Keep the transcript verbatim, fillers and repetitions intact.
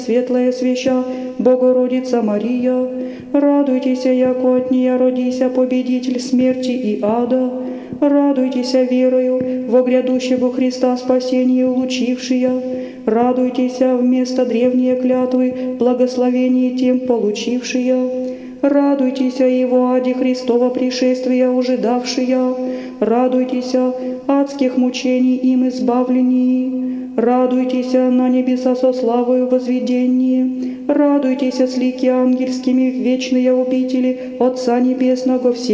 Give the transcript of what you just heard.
светлая свеща, Богородица Мария, радуйтесь, яко от нея родися победитель смерти и ада, радуйтесь верою во грядущего Христа спасение улучившия, радуйтесь вместо древней клятвы благословение тем получившия, радуйтесь его аде Христова пришествия ужидавшия, радуйтесь адских мучений им избавлении, радуйтесь на небеса со славою возведении, радуйтесь с лики ангельскими в вечные обители Отца Небесного все.